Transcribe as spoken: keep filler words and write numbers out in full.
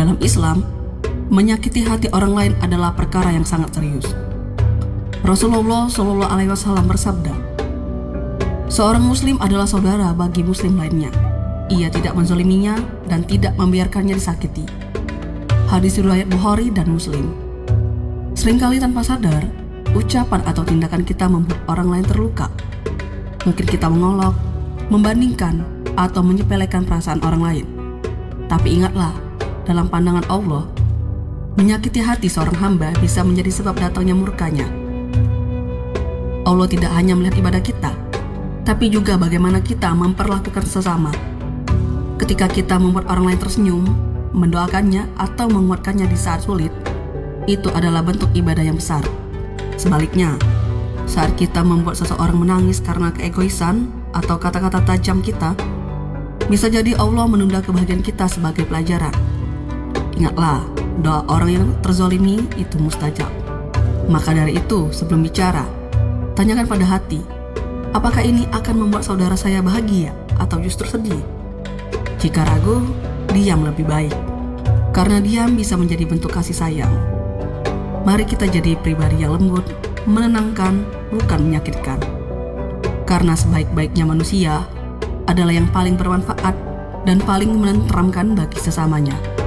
Dalam Islam, menyakiti hati orang lain adalah perkara yang sangat serius. Rasulullah shallallahu alaihi wasallam bersabda, "Seorang muslim adalah saudara bagi muslim lainnya. Ia tidak menzaliminya dan tidak membiarkannya disakiti." Hadis riwayat Bukhari dan Muslim. Seringkali tanpa sadar, ucapan atau tindakan kita membuat orang lain terluka. Mungkin kita mengolok, membandingkan, atau menyepelekan perasaan orang lain. Tapi ingatlah, dalam pandangan Allah, menyakiti hati seorang hamba bisa menjadi sebab datangnya murkanya. Allah tidak hanya melihat ibadah kita, tapi juga bagaimana kita memperlakukan sesama. Ketika kita membuat orang lain tersenyum, mendoakannya, atau menguatkannya di saat sulit, itu adalah bentuk ibadah yang besar. Sebaliknya, saat kita membuat seseorang menangis karena keegoisan atau kata-kata tajam kita, bisa jadi Allah menunda kebahagiaan kita sebagai pelajaran. Ingatlah, doa orang yang terzalimi itu mustajab. Maka dari itu, sebelum bicara, tanyakan pada hati, apakah ini akan membuat saudara saya bahagia atau justru sedih? Jika ragu, diam lebih baik, karena diam bisa menjadi bentuk kasih sayang. Mari kita jadi pribadi yang lembut, menenangkan, bukan menyakitkan. Karena sebaik-baiknya manusia adalah yang paling bermanfaat dan paling menenteramkan bagi sesamanya.